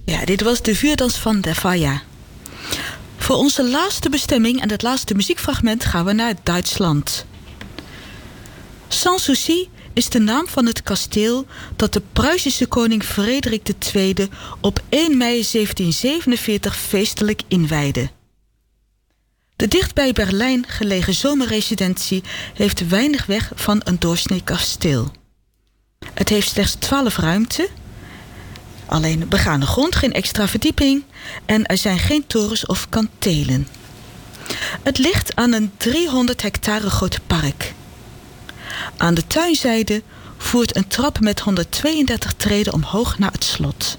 Ja, dit was de vuurdans van de Falla. Voor onze laatste bestemming en het laatste muziekfragment gaan we naar Duitsland. Sanssouci is de naam van het kasteel dat de Pruisische koning Frederik II op 1 mei 1747 feestelijk inwijdde. De dicht bij Berlijn gelegen zomerresidentie heeft weinig weg van een doorsnee kasteel. Het heeft slechts 12 ruimten, alleen begane grond, geen extra verdieping en er zijn geen torens of kantelen. Het ligt aan een 300 hectare groot park. Aan de tuinzijde voert een trap met 132 treden omhoog naar het slot.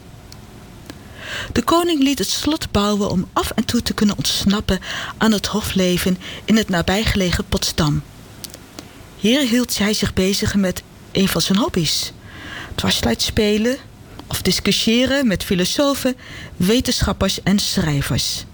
De koning liet het slot bouwen om af en toe te kunnen ontsnappen aan het hofleven in het nabijgelegen Potsdam. Hier hield hij zich bezig met een van zijn hobby's: dwarsfluit spelen of discussiëren met filosofen, wetenschappers en schrijvers.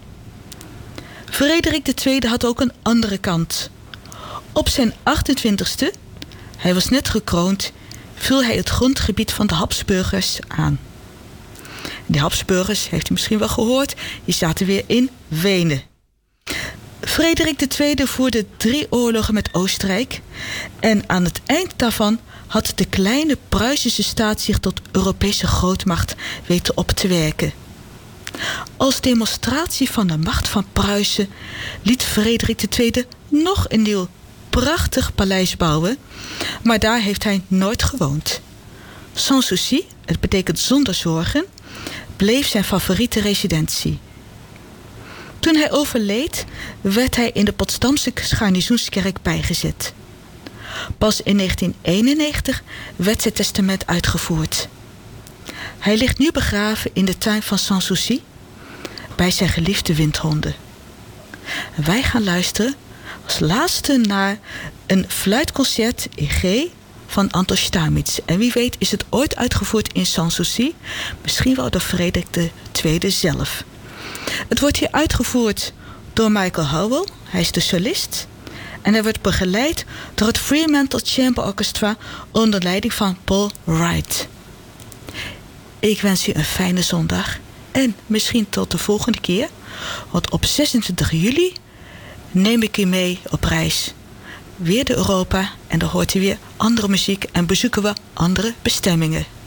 Frederik II had ook een andere kant. Op zijn 28e, hij was net gekroond, viel hij het grondgebied van de Habsburgers aan. De Habsburgers, heeft u misschien wel gehoord, die zaten weer in Wenen. Frederik II voerde 3 oorlogen met Oostenrijk en aan het eind daarvan had de kleine Pruisische staat zich tot Europese grootmacht weten op te werken. Als demonstratie van de macht van Pruisen liet Frederik II nog een nieuw prachtig paleis bouwen, maar daar heeft hij nooit gewoond. Sanssouci, het betekent zonder zorgen, bleef zijn favoriete residentie. Toen hij overleed, werd hij in de Potsdamse garnizoenskerk bijgezet. Pas in 1991 werd zijn testament uitgevoerd. Hij ligt nu begraven in de tuin van Sanssouci bij zijn geliefde windhonden. Wij gaan luisteren als laatste naar een fluitconcert in G van Anton Stamitz. En wie weet is het ooit uitgevoerd in Sanssouci, misschien wel door Frederik II zelf. Het wordt hier uitgevoerd door Michael Howell, hij is de solist. En hij wordt begeleid door het Fremantle Chamber Orchestra onder leiding van Paul Wright. Ik wens u een fijne zondag en misschien tot de volgende keer, want op 26 juli neem ik u mee op reis. Weer de Europa en dan hoort u weer andere muziek en bezoeken we andere bestemmingen.